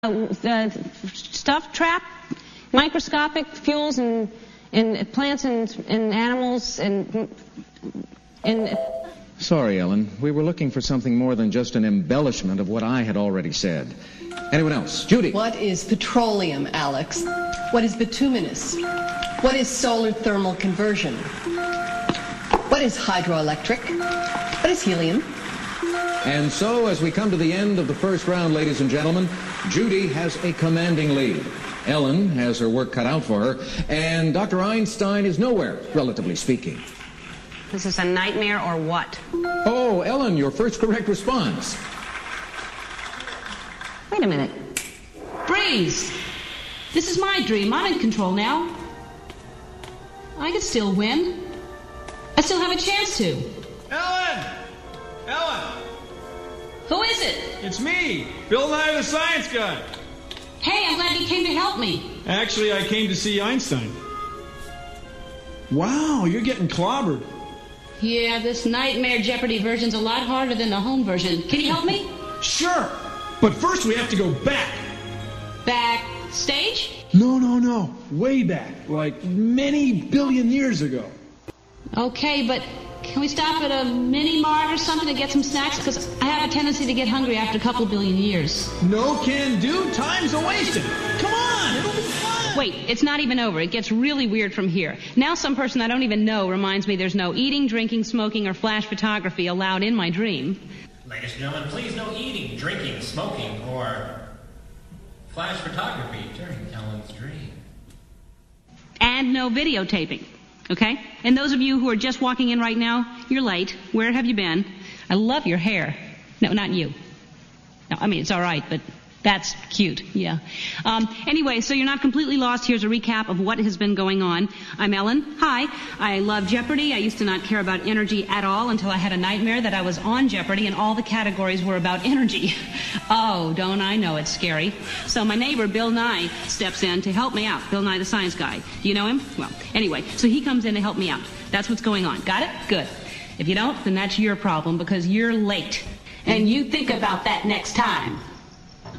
stuff trap, microscopic fuels in plants and animals and Sorry, Ellen. We were looking for something more than just an embellishment of what I had already said. Anyone else? Judy. What is petroleum, Alex? What is bituminous? What is solar thermal conversion? What is hydroelectric? What is helium? And so, as we come to the end of the first round, ladies and gentlemen, Judy has a commanding lead. Ellen has her work cut out for her, and Dr. Einstein is nowhere, relatively speaking. This is a nightmare or what? Oh, Ellen, your first correct response. Wait a minute. Breeze! This is my dream. I'm in control now. I could still win. I still have a chance to. Ellen! Ellen! Who is it? It's me, Bill Nye the Science Guy. Hey, I'm glad you came to help me. Actually, I came to see Einstein. Wow, you're getting clobbered. Yeah, this Nightmare Jeopardy version's a lot harder than the home version. Can you help me? Sure, but first we have to go back. Backstage? No, way back, like many billion years ago. Okay, but can we stop at a mini-mart or something to get some snacks? Because I have a tendency to get hungry after a couple billion years. No can do, time's a-wasting. Come on, it'll be fun. Wait, it's not even over. It gets really weird from here. Now some person I don't even know reminds me there's no eating, drinking, smoking, or flash photography allowed in my dream. Ladies and gentlemen, please no eating, drinking, smoking, or flash photography during Ellen's dream. And no videotaping. Okay? And those of you who are just walking in right now, you're late. Where have you been? I love your hair. No, not you. No, I mean, it's all right, but that's cute. Yeah. Anyway, so you're not completely lost. Here's a recap of what has been going on. I'm Ellen. Hi. I love Jeopardy. I used to not care about energy at all until I had a nightmare that I was on Jeopardy and all the categories were about energy. Oh, don't I know it's scary. So my neighbor, Bill Nye, steps in to help me out. Bill Nye, the science guy. Do you know him? Well, anyway, so he comes in to help me out. That's what's going on. Got it? Good. If you don't, then that's your problem because you're late. And you think about that next time.